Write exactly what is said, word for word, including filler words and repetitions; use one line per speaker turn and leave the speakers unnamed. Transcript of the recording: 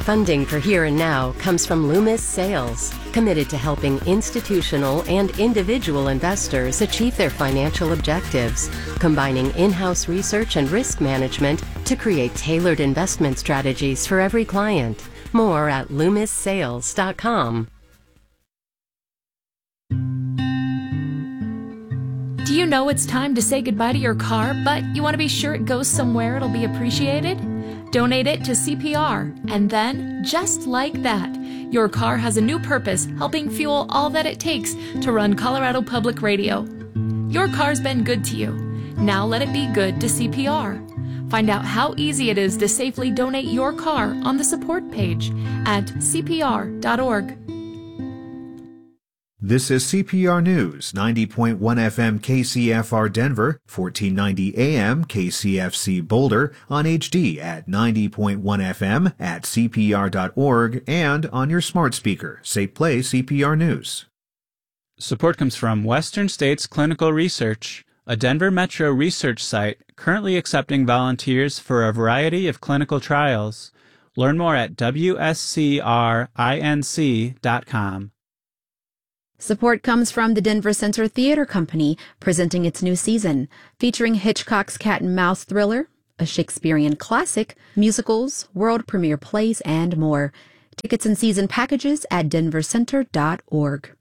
Funding for Here and Now comes from Loomis Sales, committed to helping institutional and individual investors achieve their financial objectives, combining in-house research and risk management to create tailored investment strategies for every client. More at loomis sales dot com.
Do you know it's time to say goodbye to your car, but you want to be sure it goes somewhere it'll be appreciated? Donate it to C P R, and then, just like that, your car has a new purpose, helping fuel all that it takes to run Colorado Public Radio. Your car's been good to you. Now let it be good to C P R. Find out how easy it is to safely donate your car on the support page at c p r dot org.
This is C P R News, ninety point one F M K C F R Denver, fourteen ninety A M K C F C Boulder, on H D at ninety point one F M at c p r dot org, and on your smart speaker. Say play C P R News.
Support comes from Western States Clinical Research, a Denver Metro research site currently accepting volunteers for a variety of clinical trials. Learn more at w s c r inc dot com.
Support comes from the Denver Center Theater Company, presenting its new season, featuring Hitchcock's Cat and Mouse thriller, a Shakespearean classic, musicals, world premiere plays, and more. Tickets and season packages at denver center dot org.